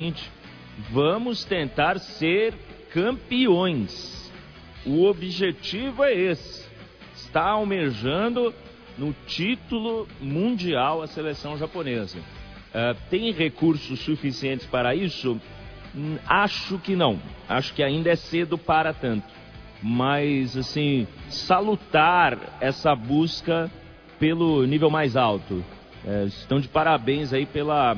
vamos tentar ser campeões. O objetivo é esse. Está almejando no título mundial a seleção japonesa. Tem recursos suficientes para isso? Acho que não. Acho que ainda é cedo para tanto. Mas, assim, salutar essa busca pelo nível mais alto. Estão de parabéns aí pela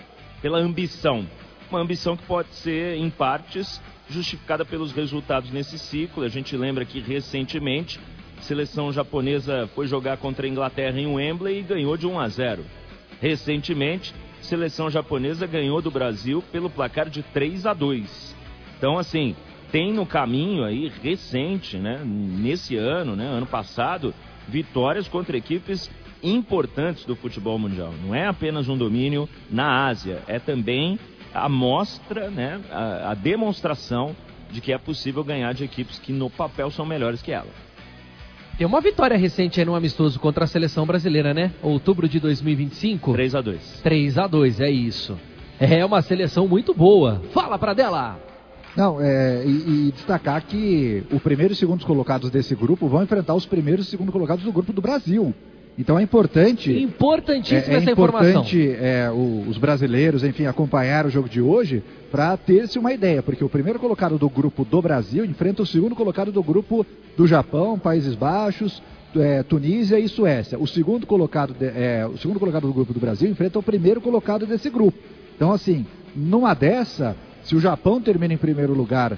ambição. Uma ambição que pode ser, em partes, justificada pelos resultados nesse ciclo. A gente lembra que, recentemente, a seleção japonesa foi jogar contra a Inglaterra em Wembley e ganhou de 1-0. Recentemente, a seleção japonesa ganhou do Brasil pelo placar de 3-2. Então, assim, tem no caminho aí, recente, né, nesse ano, né, ano passado, vitórias contra equipes importantes do futebol mundial. Não é apenas um domínio na Ásia, é também a mostra, né, a demonstração de que é possível ganhar de equipes que no papel são melhores que ela. Tem uma vitória recente aí no amistoso contra a seleção brasileira, né? Outubro de 2025. 3-2. 3-2, é isso. É uma seleção muito boa. Fala, Pradella! Não, e destacar que o primeiro e segundo colocados desse grupo vão enfrentar os primeiros e segundo colocados do grupo do Brasil. Então é importante... Importantíssima essa informação. É importante os brasileiros, enfim, acompanhar o jogo de hoje para ter-se uma ideia, porque o primeiro colocado do grupo do Brasil enfrenta o segundo colocado do grupo do Japão, Países Baixos, Tunísia e Suécia. O segundo colocado do grupo do Brasil enfrenta o primeiro colocado desse grupo. Então, assim, numa dessa, se o Japão termina em primeiro lugar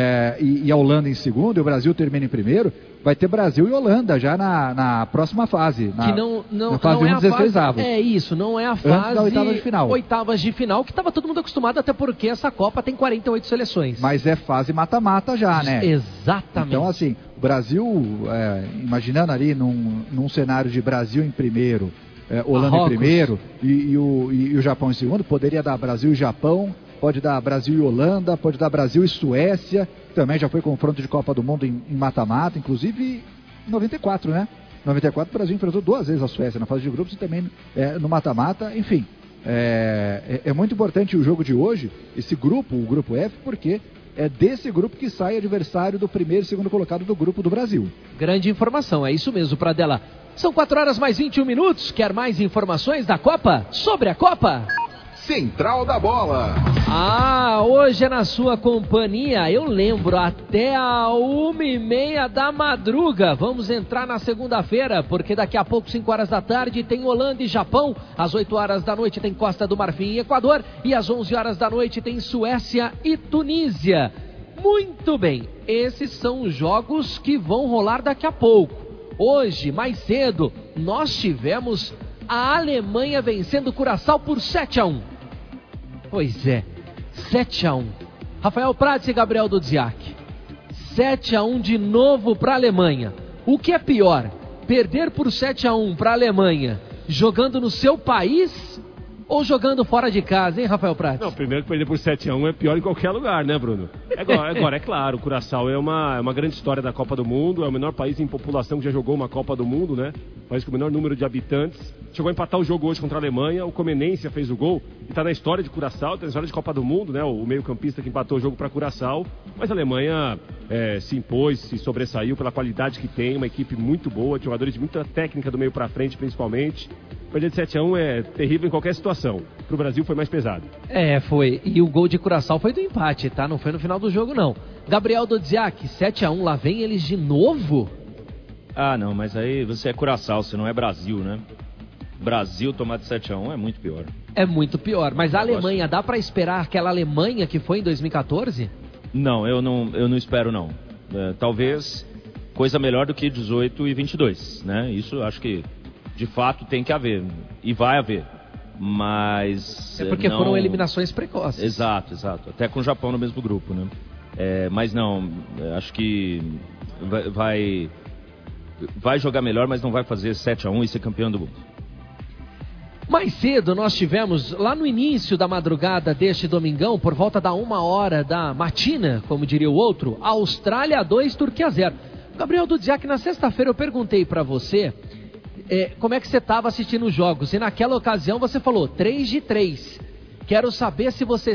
e a Holanda em segundo, e o Brasil termina em primeiro, vai ter Brasil e Holanda já na próxima fase. Que não fase é 16 avos. É isso, não é a fase da oitava de final. Oitavas de final, que estava todo mundo acostumado, até porque essa Copa tem 48 seleções. Mas é fase mata-mata já, né? Exatamente. Então, assim, o Brasil, imaginando ali num cenário de Brasil em primeiro, Holanda Marrocos em primeiro e o Japão em segundo, poderia dar Brasil e Japão, pode dar Brasil e Holanda, pode dar Brasil e Suécia, também já foi confronto de Copa do Mundo em mata-mata, inclusive em 94, né? Em 94 o Brasil enfrentou 2 vezes a Suécia na fase de grupos e também no mata-mata, enfim. É muito importante o jogo de hoje, esse grupo, o grupo F, porque é desse grupo que sai adversário do primeiro e segundo colocado do grupo do Brasil. Grande informação, é isso mesmo, Pradella. São 4 horas mais 21 minutos. Quer mais informações da Copa? Sobre a Copa? Central da Bola. Hoje é na sua companhia, eu lembro, até a 1h30 da madruga. Vamos entrar na segunda-feira, porque daqui a pouco, 5 horas da tarde, tem Holanda e Japão. Às 8 horas da noite tem Costa do Marfim e Equador. E às 11 horas da noite tem Suécia e Tunísia. Muito bem, esses são os jogos que vão rolar daqui a pouco. Hoje, mais cedo, nós tivemos a Alemanha vencendo o Curaçao por 7-1. Pois é, 7-1. Rafael Prats e Gabriel Dudziak. 7-1 de novo para a Alemanha. O que é pior? Perder por 7-1 para a Alemanha, jogando no seu país ou jogando fora de casa, hein, Rafael Prats? Não, primeiro que perder por 7-1 é pior em qualquer lugar, né, Bruno? Agora, é claro, o Curaçao é uma grande história da Copa do Mundo, é o menor país em população que já jogou uma Copa do Mundo, né? País com o menor número de habitantes. Chegou a empatar o jogo hoje contra a Alemanha, o Comenência fez o gol e está na história de Curaçao, está na história de Copa do Mundo, né? O meio-campista que empatou o jogo para Curaçao, mas a Alemanha se impôs, se sobressaiu pela qualidade que tem, uma equipe muito boa, de jogadores de muita técnica do meio para frente, principalmente. Perder de 7-1 é terrível em qualquer situação. Para o Brasil foi mais pesado. Foi. E o gol de Curaçao foi do empate, tá? Não foi no final do jogo, não. Gabriel Dudziak, 7-1, lá vem eles de novo? Não, mas aí você é Curaçao, você não é Brasil, né? Brasil tomar de 7-1 é muito pior. É muito pior. Mas a Alemanha, dá pra esperar aquela Alemanha que foi em 2014? Não, eu não espero, não. Talvez coisa melhor do que 18 e 22, né? Isso acho que, de fato, tem que haver. E vai haver. Mas... porque foram eliminações precoces. Exato. Até com o Japão no mesmo grupo, né? Mas não, acho que vai jogar melhor, mas não vai fazer 7-1 e ser campeão do mundo. Mais cedo nós tivemos, lá no início da madrugada deste domingão, por volta da 1h da matina, como diria o outro, Austrália 2, Turquia 0. Gabriel Dudziak, na sexta-feira eu perguntei para você como é que você estava assistindo os jogos, e naquela ocasião você falou 3-3. Quero saber se você